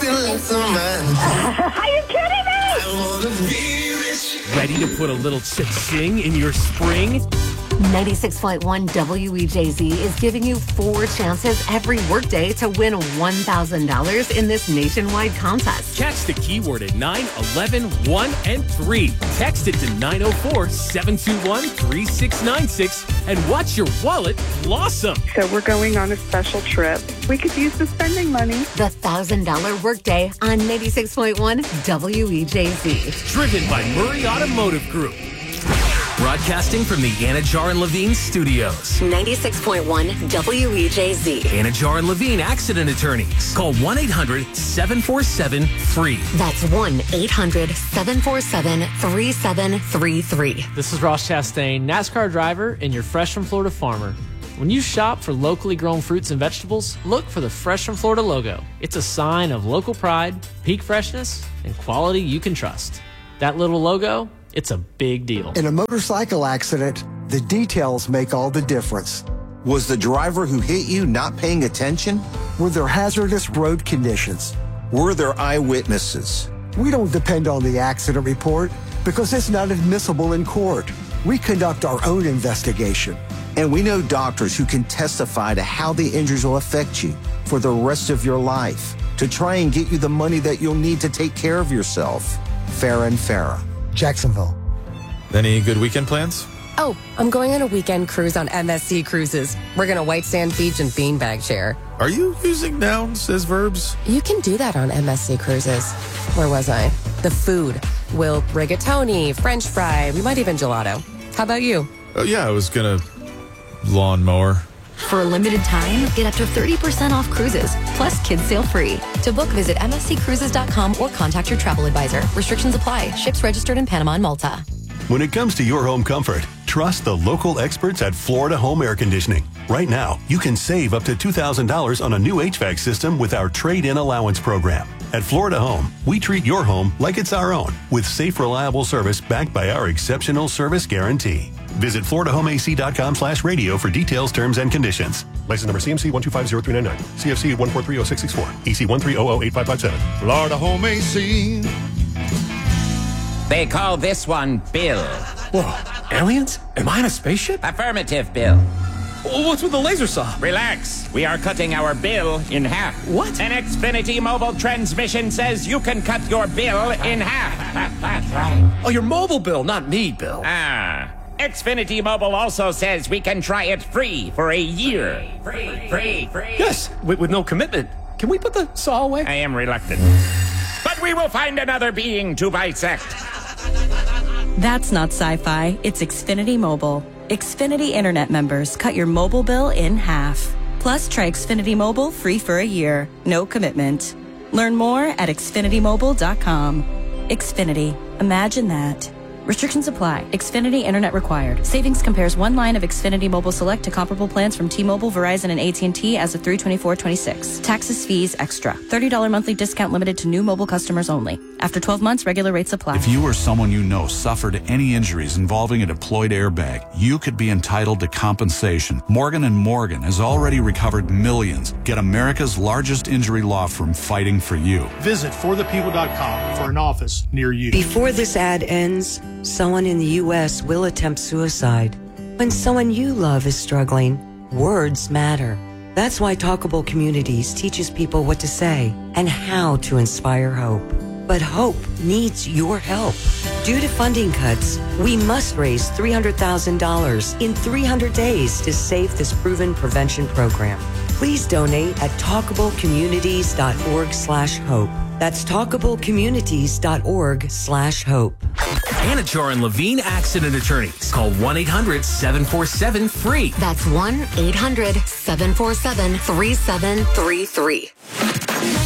feelings of mine. Are you kidding me? I wanna be rich. Ready to put a little cha-ching in your spring? 96.1 WEJZ is giving you 4 chances every workday to win $1,000 in this nationwide contest. Catch the keyword at 9, 11, 1, and 3. Text it to 904-721-3696 and watch your wallet blossom. So we're going on a special trip. We could use the spending money. The $1,000 workday on 96.1 WEJZ. Driven by Murray Automotive Group. Broadcasting from the Anajar and Levine studios. 96.1 WEJZ. Anajar and Levine Accident Attorneys. Call 1-800-747-FREE. That's 1-800-747-3733. This is Ross Chastain, NASCAR driver and your Fresh from Florida farmer. When you shop for locally grown fruits and vegetables, look for the Fresh from Florida logo. It's a sign of local pride, peak freshness, and quality you can trust. That little logo, it's a big deal. In a motorcycle accident, the details make all the difference. Was the driver who hit you not paying attention? Were there hazardous road conditions? Were there eyewitnesses? We don't depend on the accident report because it's not admissible in court. We conduct our own investigation. And we know doctors who can testify to how the injuries will affect you for the rest of your life to try and get you the money that you'll need to take care of yourself. Farah and Farah. Jacksonville. Any good weekend plans? Oh, I'm going on a weekend cruise on MSC Cruises. We're going to White Sand Beach and Beanbag Share. Are you using nouns as verbs? You can do that on MSC Cruises. Where was I? The food. We'll rigatoni, French fry, we might even gelato. How about you? Oh, yeah, I was going to lawnmower. For a limited time, get up to 30% off cruises, plus kids sail free. To book, visit msccruises.com or contact your travel advisor. Restrictions apply. Ships registered in Panama and Malta. When it comes to your home comfort, trust the local experts at Florida Home Air Conditioning. Right now, you can save up to $2,000 on a new HVAC system with our trade-in allowance program. At Florida Home, we treat your home like it's our own, with safe, reliable service backed by our exceptional service guarantee. Visit FloridaHomeAC.com/radio for details, terms, and conditions. License number CMC 1250399. CFC 1430664. EC 130085557. Florida Home AC. They call this one Bill. Whoa, aliens? Am I in a spaceship? Affirmative, Bill. What's with the laser saw? Relax. We are cutting our bill in half. What? An Xfinity mobile transmission says you can cut your bill in half. Oh, your mobile bill, not me, Bill. Ah. Xfinity Mobile also says we can try it free for a year. Free. Yes, with no commitment. Can we put the saw away? I am reluctant. But we will find another being to bisect. That's not sci-fi. It's Xfinity Mobile. Xfinity Internet members cut your mobile bill in half. Plus, try Xfinity Mobile free for a year. No commitment. Learn more at xfinitymobile.com. Xfinity. Imagine that. Restrictions apply. Xfinity Internet required. Savings compares one line of Xfinity Mobile Select to comparable plans from T-Mobile, Verizon, and AT&T as of 3/24/26. Taxes, fees, extra. $30 monthly discount limited to new mobile customers only. After 12 months, regular rates apply. If you or someone you know suffered any injuries involving a deployed airbag, you could be entitled to compensation. Morgan & Morgan has already recovered millions. Get America's largest injury law firm fighting for you. Visit forthepeople.com for an office near you. Before this ad ends, someone in the U.S. will attempt suicide. When someone you love is struggling, words matter. That's why Talkable Communities teaches people what to say and how to inspire hope. But hope needs your help. Due to funding cuts, we must raise $300,000 in 300 days to save this proven prevention program. Please donate at talkablecommunities.org/hope. That's talkablecommunities.org/hope. Anajar and Levine Accident Attorneys. Call 1-800-747-FREE. That's 1-800-747-3733.